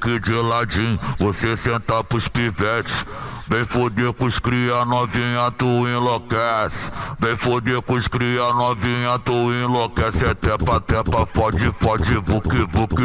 aqui de ladinho, você senta pros pivetes. Vem foder com os cria novinha, tu enlouquece. Vem foder com os cria novinha, tu enlouquece. É tepa, tepa, fode, fode, buque, buque,